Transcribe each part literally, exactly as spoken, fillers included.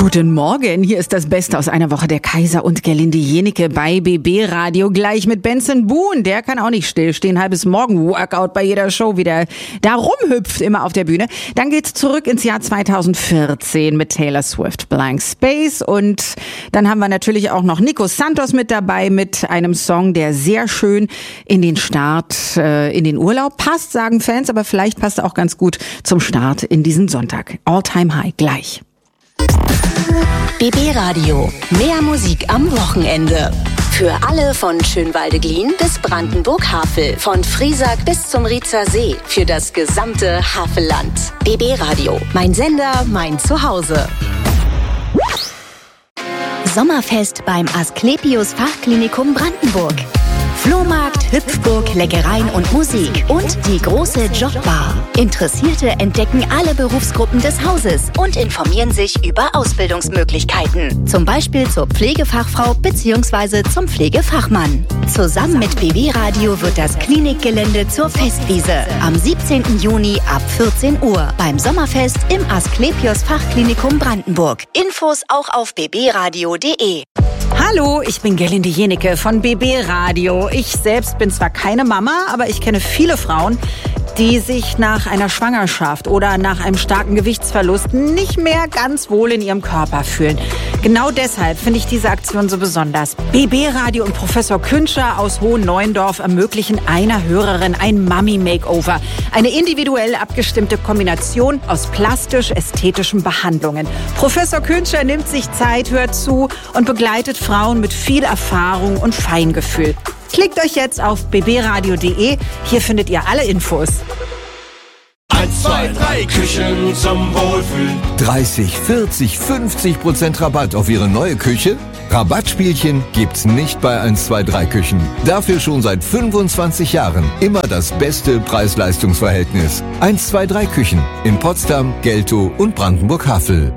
Guten Morgen, hier ist das Beste aus einer Woche der Kaiser und Gerlinde Jenike bei B B Radio, gleich mit Benson Boone. Der kann auch nicht stillstehen, halbes Morgen-Workout bei jeder Show, wie der da rumhüpft immer auf der Bühne. Dann geht's zurück ins Jahr zweitausendvierzehn mit Taylor Swift, Blank Space. Und dann haben wir natürlich auch noch Nico Santos mit dabei mit einem Song, der sehr schön in den Start, äh, in den Urlaub passt, sagen Fans, aber vielleicht passt er auch ganz gut zum Start in diesen Sonntag. All Time High, gleich. B B Radio. Mehr Musik am Wochenende. Für alle von Schönwalde-Glien bis Brandenburg-Havel. Von Friesack bis zum Riezer See. Für das gesamte Havelland. B B Radio. Mein Sender, mein Zuhause. Sommerfest beim Asklepios Fachklinikum Brandenburg. Flohmarkt, Hüpfburg, Leckereien und Musik und die große Jobbar. Interessierte entdecken alle Berufsgruppen des Hauses und informieren sich über Ausbildungsmöglichkeiten. Zum Beispiel zur Pflegefachfrau bzw. zum Pflegefachmann. Zusammen mit B B Radio wird das Klinikgelände zur Festwiese. Am siebzehnten Juni ab vierzehn Uhr beim Sommerfest im Asklepios Fachklinikum Brandenburg. Infos auch auf b b radio punkt d e. Hallo, ich bin Gerlinde Jenike von B B Radio. Ich selbst bin zwar keine Mama, aber ich kenne viele Frauen, die sich nach einer Schwangerschaft oder nach einem starken Gewichtsverlust nicht mehr ganz wohl in ihrem Körper fühlen. Genau deshalb finde ich diese Aktion so besonders. B B Radio und Professor Künscher aus Hohenneuendorf ermöglichen einer Hörerin ein Mummy-Makeover. Eine individuell abgestimmte Kombination aus plastisch-ästhetischen Behandlungen. Professor Künscher nimmt sich Zeit, hört zu und begleitet Frauen mit viel Erfahrung und Feingefühl. Klickt euch jetzt auf b b radio punkt d e. Hier findet ihr alle Infos. eins, zwei, drei Küchen zum Wohlfühlen. dreißig, vierzig, fünfzig Prozent Rabatt auf Ihre neue Küche? Rabattspielchen gibt's nicht bei eins, zwei, drei Küchen. Dafür schon seit fünfundzwanzig Jahren immer das beste Preis-Leistungs-Verhältnis. eins, zwei, drei Küchen in Potsdam, Geltow und Brandenburg-Havel.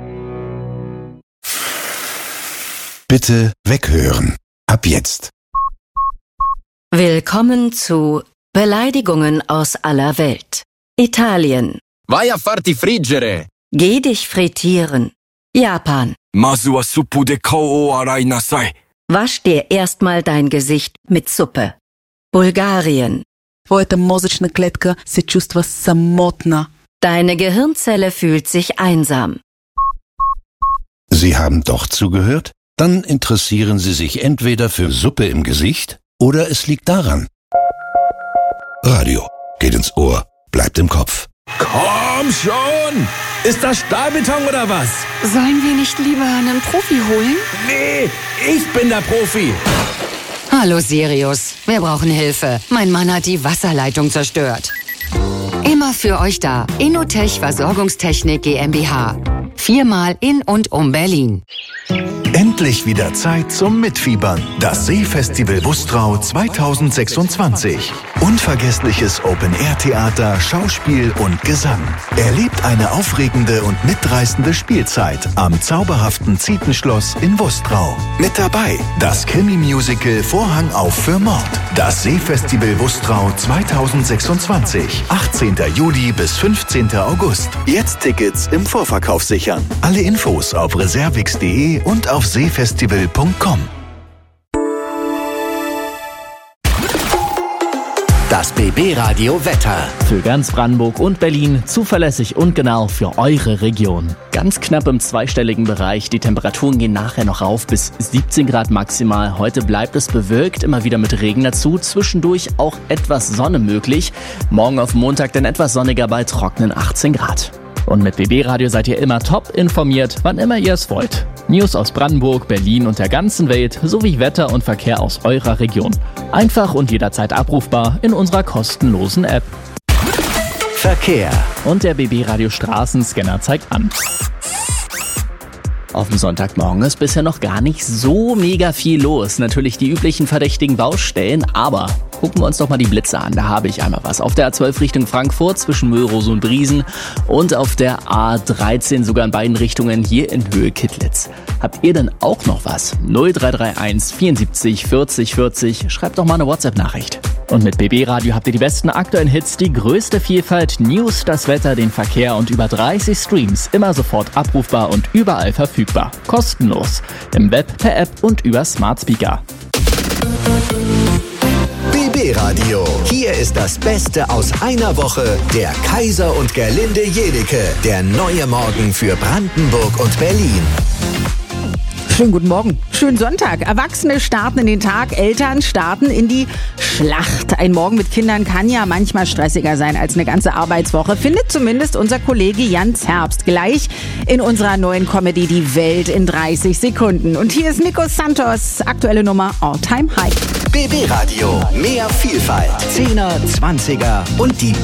Bitte weghören. Ab jetzt. Willkommen zu Beleidigungen aus aller Welt. Italien. Vai a farti friggere. Geh dich frittieren. Japan. Masu wa suppu de kou o arai nasai. Wasch dir erstmal dein Gesicht mit Suppe. Bulgarien. Твоята мозъчна клетка се чувства самотна. Deine Gehirnzelle fühlt sich einsam. Sie haben doch zugehört? Dann interessieren Sie sich entweder für Suppe im Gesicht oder es liegt daran. Radio geht ins Ohr, bleibt im Kopf. Komm schon! Ist das Stahlbeton oder was? Sollen wir nicht lieber einen Profi holen? Nee, ich bin der Profi. Hallo Sirius, wir brauchen Hilfe. Mein Mann hat die Wasserleitung zerstört. Immer für euch da. Innotech Versorgungstechnik GmbH. Viermal in und um Berlin. Endlich wieder Zeit zum Mitfiebern. Das Seefestival Wustrau zweitausendsechsundzwanzig. Unvergessliches Open-Air-Theater, Schauspiel und Gesang. Erlebt eine aufregende und mitreißende Spielzeit am zauberhaften Zietenschloss in Wustrau. Mit dabei das Krimi-Musical Vorhang auf für Mord. Das Seefestival Wustrau zweitausendsechsundzwanzig. achtzehnten Juli bis fünfzehnten August. Jetzt Tickets im Vorverkauf sichern. Alle Infos auf reservix punkt de und auf seefestival punkt com. Das B B Radio Wetter. Für ganz Brandenburg und Berlin zuverlässig und genau für eure Region. Ganz knapp im zweistelligen Bereich. Die Temperaturen gehen nachher noch rauf bis siebzehn Grad maximal. Heute bleibt es bewölkt, immer wieder mit Regen dazu. Zwischendurch auch etwas Sonne möglich. Morgen auf Montag dann etwas sonniger bei trockenen achtzehn Grad. Und mit B B Radio seid ihr immer top informiert, wann immer ihr es wollt. News aus Brandenburg, Berlin und der ganzen Welt sowie Wetter und Verkehr aus eurer Region. Einfach und jederzeit abrufbar in unserer kostenlosen App. Verkehr. Und der B B Radio Straßenscanner zeigt an. Auf dem Sonntagmorgen ist bisher noch gar nicht so mega viel los. Natürlich die üblichen verdächtigen Baustellen, aber Gucken wir uns doch mal die Blitze an. Da habe ich einmal was. Auf der A zwölf Richtung Frankfurt zwischen Mühlrose und Briesen und auf der A dreizehn sogar in beiden Richtungen hier in Höhe Kittlitz. Habt ihr denn auch noch was? null drei drei eins vierundsiebzig vierzig vierzig. Schreibt doch mal eine WhatsApp-Nachricht. Und mit B B Radio habt ihr die besten aktuellen Hits, die größte Vielfalt, News, das Wetter, den Verkehr und über dreißig Streams. Immer sofort abrufbar und überall verfügbar. Kostenlos. Im Web, per App und über Smart Speaker. B B Radio. Hier ist das Beste aus einer Woche. Der Kaiser und Gerlinde Jenike. Der neue Morgen für Brandenburg und Berlin. Schönen guten Morgen. Schönen Sonntag. Erwachsene starten in den Tag, Eltern starten in die Schlacht. Ein Morgen mit Kindern kann ja manchmal stressiger sein als eine ganze Arbeitswoche, findet zumindest unser Kollege Jan Zerbst gleich in unserer neuen Comedy Die Welt in dreißig Sekunden. Und hier ist Nico Santos, aktuelle Nummer All Time High. B B Radio. Mehr Vielfalt. Zehner, Zwanziger und die